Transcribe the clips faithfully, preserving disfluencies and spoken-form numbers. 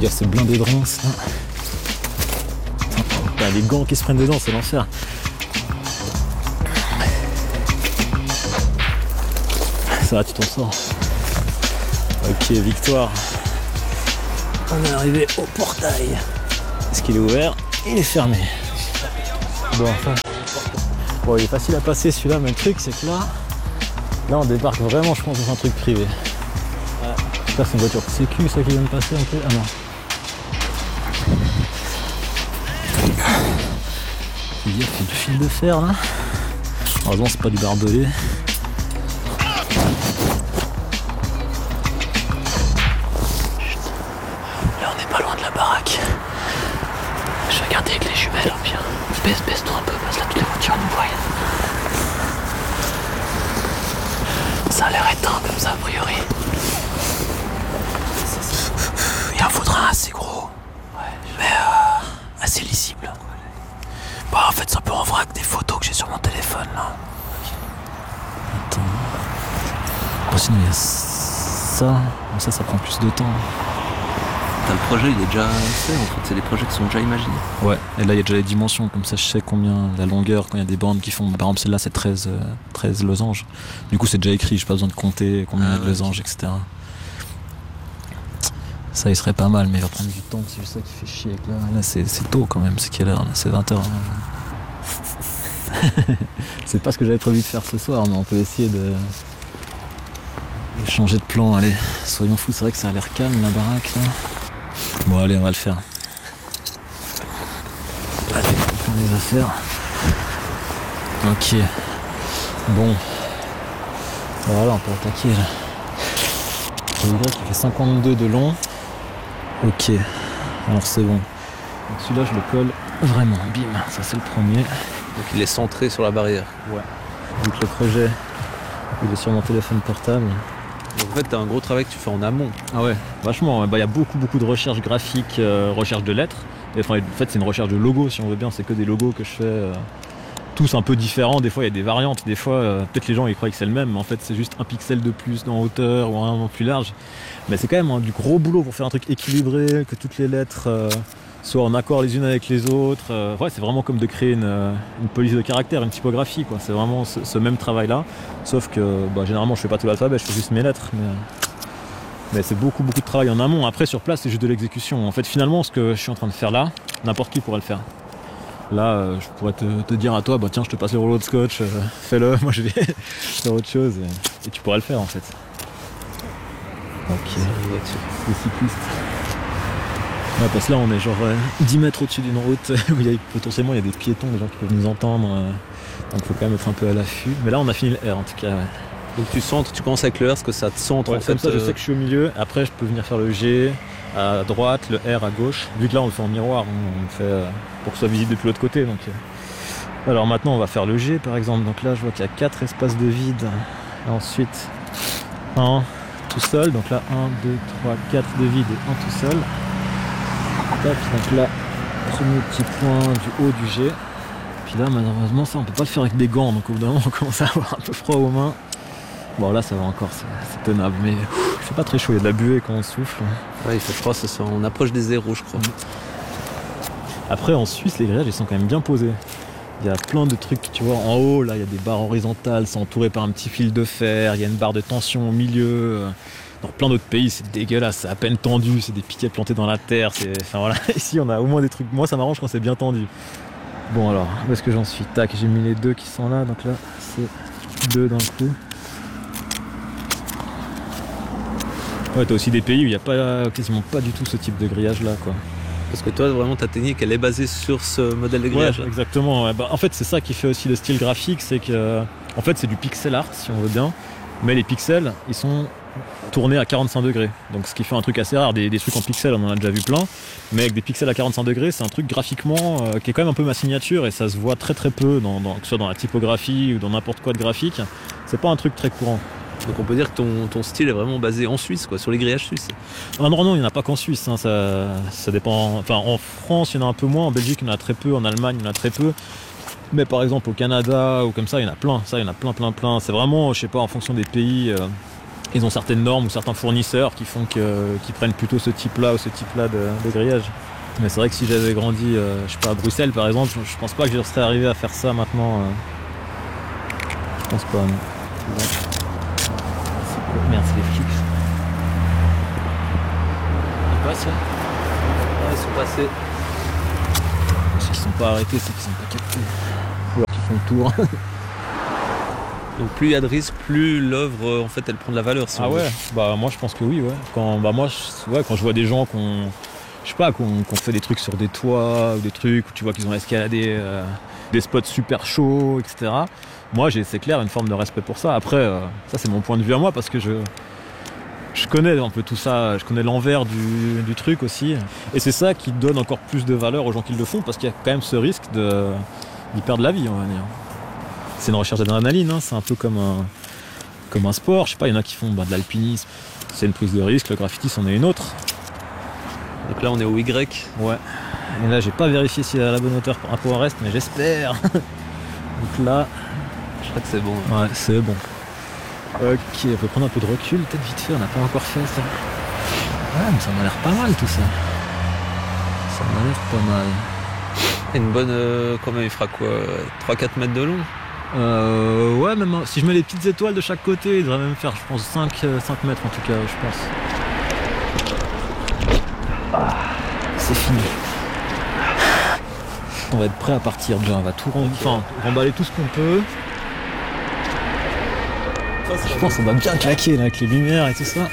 Fais gaffe, c'est blindé de ronces là. Putain, les gants qui se prennent dedans, c'est l'enfer. Ça va, tu t'en sors. Ok, victoire. On est arrivé au portail. Est-ce qu'il est ouvert? Il est fermé. Bon, enfin. Bon, il est facile à passer celui-là, mais le truc c'est que là, là on débarque vraiment, je pense, dans un truc privé. Ouais. J'espère que c'est une voiture de sécu, ça qui vient de passer un peu. Ah non. Il y a du fil de fer là. Heureusement, c'est pas du barbelé. Baisse, baisse-toi un peu, parce que là toutes les voitures nous voient. Ça a l'air éteint comme ça a priori. Il en faudra un assez gros, mais euh, assez lisible. Bah en fait c'est un peu en vrac des photos que j'ai sur mon téléphone là. Attends. Bon, sinon il y a ça. Bon, ça, ça prend plus de temps. Le projet il est déjà fait en fait, c'est des projets qui sont déjà imaginés. Ouais, et là il y a déjà les dimensions, comme ça je sais combien, la longueur, quand il y a des bandes qui font, par exemple celle-là c'est treize, euh, treize losanges. Du coup c'est déjà écrit, j'ai pas besoin de compter combien il y a de losanges, et cetera. Ça il serait pas mal, mais il va prendre du temps, c'est juste ça qui fait chier. Là, là c'est, c'est tôt quand même, c'est quelle heure là? C'est vingt heures. C'est pas ce que j'avais prévu de faire ce soir, mais on peut essayer de... de changer de plan, allez, soyons fous, c'est vrai que ça a l'air calme la baraque là. Bon allez, on va le faire. Allez, on prend les affaires. Ok. Bon. Voilà, on peut attaquer là. Le Y qui fait cinquante-deux de long. Ok. Alors c'est bon. Donc celui-là je le colle vraiment. Bim. Ça c'est le premier. Donc il est centré sur la barrière. Ouais. Donc le projet, il est sur mon téléphone portable. Donc en fait t'as un gros travail que tu fais en amont. Ah ouais, vachement. Bah, y a beaucoup beaucoup de recherche graphique, euh, recherche de lettres. Et, enfin, en fait c'est une recherche de logos si on veut bien, c'est que des logos que je fais. Euh, tous un peu différents, des fois il y a des variantes, des fois euh, peut-être les gens ils croient que c'est le même, mais en fait c'est juste un pixel de plus en hauteur ou un plus large. Mais c'est quand même hein, du gros boulot pour faire un truc équilibré, que toutes les lettres euh, soient en accord les unes avec les autres. Euh, ouais, c'est vraiment comme de créer une, euh, une police de caractère, une typographie quoi. C'est vraiment ce, ce même travail là, sauf que bah, généralement je fais pas tout l'alphabet, je fais juste mes lettres. Mais, mais c'est beaucoup beaucoup de travail en amont. Après sur place c'est juste de l'exécution. En fait finalement ce que je suis en train de faire là, n'importe qui pourrait le faire. Là, euh, je pourrais te, te dire à toi, bah tiens, je te passe le rouleau de scotch, euh, fais-le, moi je vais faire autre chose, et, et tu pourras le faire en fait. Ok, les cyclistes. Ouais, parce que là, on est genre euh, dix mètres au-dessus d'une route où il y a, potentiellement il y a des piétons, des gens qui peuvent nous entendre, euh, donc il faut quand même être un peu à l'affût. Mais là, on a fini le R en tout cas. Ouais. Donc tu centres, tu commences avec le R, parce que ça te centre ouais, en fait. Comme ça, euh... je sais que je suis au milieu, après je peux venir faire le G à droite, le R à gauche. Vu que là, on le fait en miroir, on le fait. Euh, pour que ce soit visible depuis l'autre côté. Donc, euh... alors maintenant on va faire le G par exemple. Donc là je vois qu'il y a quatre espaces de vide. Et ensuite un tout seul. Donc là un, deux, trois, quatre de vide et un tout seul. Tac, donc là premier petit point du haut du G. Puis là malheureusement ça on peut pas le faire avec des gants. Donc au bout d'un moment on commence à avoir un peu froid aux mains. Bon là ça va encore, c'est, c'est tenable. Mais ouf, il fait pas très chaud, il y a de la buée quand on souffle. Ouais il fait froid, ça, ça, on approche des zéros je crois. Mmh. Après en Suisse les grillages ils sont quand même bien posés. Il y a plein de trucs, tu vois, en haut là il y a des barres horizontales, c'est entouré par un petit fil de fer, il y a une barre de tension au milieu. Dans plein d'autres pays c'est dégueulasse, c'est à peine tendu, c'est des piquets plantés dans la terre, c'est... Enfin voilà, ici on a au moins des trucs, moi ça m'arrange quand c'est bien tendu. Bon alors, où est-ce que j'en suis? Tac, j'ai mis les deux qui sont là, donc là c'est deux d'un coup. Ouais, t'as aussi des pays où il n'y a pas, quasiment pas du tout ce type de grillage là quoi. Parce que toi, vraiment, ta technique, elle est basée sur ce modèle de grillage. Ouais, exactement. Ouais. Bah, en fait, c'est ça qui fait aussi le style graphique, c'est que, en fait, c'est du pixel art, si on veut bien, mais les pixels, ils sont tournés à quarante-cinq degrés. Donc, ce qui fait un truc assez rare. Des, des trucs en pixels, on en a déjà vu plein, mais avec des pixels à quarante-cinq degrés, c'est un truc graphiquement euh, qui est quand même un peu ma signature et ça se voit très très peu, dans, dans, que ce soit dans la typographie ou dans n'importe quoi de graphique. C'est pas un truc très courant. Donc on peut dire que ton, ton style est vraiment basé en Suisse, quoi, sur les grillages suisses. Ah non, non, il n'y en a pas qu'en Suisse, hein, ça, ça dépend. Enfin, en France, il y en a un peu moins, en Belgique, il y en a très peu, en Allemagne, il y en a très peu. Mais par exemple, au Canada ou comme ça, il y en a plein. Ça, il y en a plein, plein, plein. C'est vraiment, je sais pas, en fonction des pays. Euh, ils ont certaines normes ou certains fournisseurs qui font que, qui prennent plutôt ce type-là ou ce type-là de, de grillage. Mais c'est vrai que si j'avais grandi, euh, je sais pas, à Bruxelles par exemple, je, je pense pas que je serais arrivé à faire ça maintenant. Euh... Je pense pas, non. Ouais. Merde, c'est les flics. Ils passent là ? Ouais, ils sont passés. Ceux qui sont pas arrêtés, c'est qu'ils sont pas captés. Ou alors qu'ils font le tour. Donc plus il y a de risques, plus l'œuvre en fait elle prend de la valeur. Si ah ouais, bah moi je pense que oui, ouais. Quand, bah moi, je, ouais, quand je vois des gens qu'on, je sais pas, qu'on, qu'on fait des trucs sur des toits ou des trucs où tu vois qu'ils ont escaladé euh, des spots super chauds, et cetera. Moi, j'ai, c'est clair, une forme de respect pour ça. Après, euh, ça c'est mon point de vue à moi parce que je, je connais un peu tout ça, je connais l'envers du, du truc aussi. Et c'est ça qui donne encore plus de valeur aux gens qui le font parce qu'il y a quand même ce risque de, d'y perdre la vie, on va dire. C'est une recherche d'adrénaline, hein. C'est un peu comme un, comme un sport. Je sais pas, il y en a qui font bah, de l'alpinisme. C'est une prise de risque, le graffiti c'en est une autre. Donc là on est au Y. Ouais. Et là j'ai pas vérifié s'il est à la bonne hauteur par rapport au reste, mais j'espère. Donc là. Je crois que c'est bon. Ouais, c'est bon. Ok, on peut prendre un peu de recul, peut-être vite fait, on n'a pas encore fait ça. Ouais, mais ça m'a l'air pas mal tout ça. Ça m'a l'air pas mal. Une bonne. Euh, quand même, il fera quoi trois à quatre mètres de long. Euh, ouais, même si je mets les petites étoiles de chaque côté, il devrait même faire, je pense, cinq, cinq mètres en tout cas, je pense. Ah, c'est fini. On va être prêt à partir déjà, on va tout rem... enfin, remballer tout ce qu'on peut. Je pense qu'on va bien claquer là, avec les lumières et tout ça.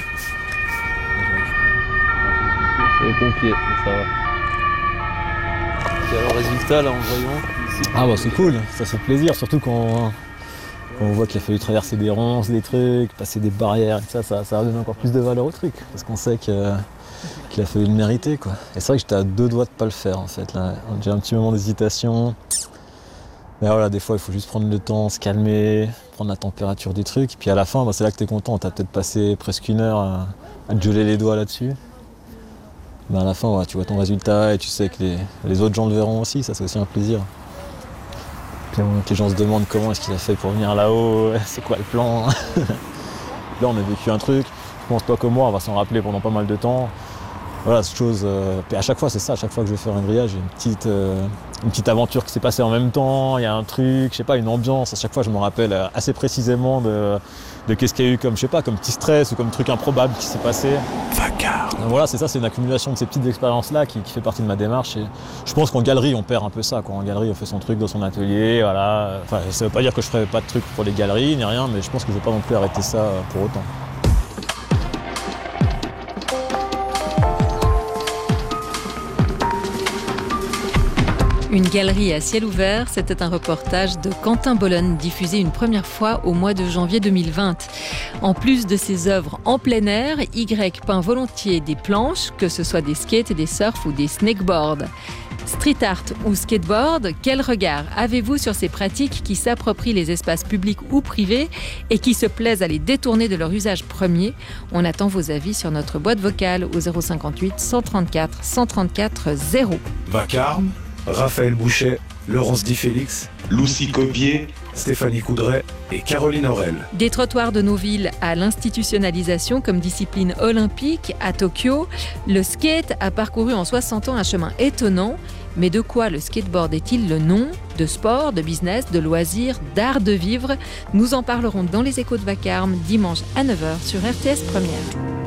C'est les pompiers, ça va. Et alors, résultat là en voyant. Ah bah c'est cool, ça fait plaisir, surtout quand, quand on voit qu'il a fallu traverser des ronces, des trucs, passer des barrières et ça, ça, ça redonne encore plus de valeur au truc, parce qu'on sait que, qu'il a fallu le mériter quoi. Et c'est vrai que j'étais à deux doigts de pas le faire en fait, là. J'ai un petit moment d'hésitation, mais voilà, des fois il faut juste prendre le temps, se calmer, prendre la température des trucs, et puis à la fin bah, c'est là que t'es content, t'as peut-être passé presque une heure à, à te geler les doigts là-dessus. Mais à la fin ouais, tu vois ton résultat et tu sais que les, les autres gens le verront aussi, ça c'est aussi un plaisir. Que les gens se demandent comment est-ce qu'il a fait pour venir là-haut, c'est quoi le plan. Là on a vécu un truc, je pense pas que moi, on va s'en rappeler pendant pas mal de temps. Voilà, cette chose. Euh... Et à chaque fois c'est ça, à chaque fois que je vais faire un grillage, j'ai une petite, euh... une petite aventure qui s'est passée en même temps, il y a un truc, je sais pas, une ambiance, à chaque fois je me rappelle assez précisément de, de qu'est-ce qu'il y a eu comme, je sais pas, comme petit stress ou comme truc improbable qui s'est passé. Vacarme. Donc voilà, c'est ça, c'est une accumulation de ces petites expériences-là qui, qui fait partie de ma démarche. Et je pense qu'en galerie, on perd un peu ça, quoi. En galerie, on fait son truc dans son atelier, voilà. Enfin, ça veut pas dire que je ferai pas de trucs pour les galeries, ni rien, mais je pense que je vais pas non plus arrêter ça pour autant. Une galerie à ciel ouvert, c'était un reportage de Quentin Bolonne, diffusé une première fois au mois de janvier deux mille vingt. En plus de ses œuvres en plein air, Y peint volontiers des planches, que ce soit des skates, des surfs ou des snakeboards. Street art ou skateboard, quel regard avez-vous sur ces pratiques qui s'approprient les espaces publics ou privés et qui se plaisent à les détourner de leur usage premier ? On attend vos avis sur notre boîte vocale au zéro cinquante-huit cent trente-quatre cent trente-quatre zéro. Vacarme, Raphaël Bouchet, Laurence Di Félix, Lucie Cobier, Stéphanie Coudray et Caroline Aurel. Des trottoirs de nos villes à l'institutionnalisation comme discipline olympique à Tokyo, le skate a parcouru en soixante ans un chemin étonnant. Mais de quoi le skateboard est-il le nom ? De sport, de business, de loisirs, d'art de vivre ? Nous en parlerons dans les Échos de Vacarme, dimanche à neuf heures sur R T S Première.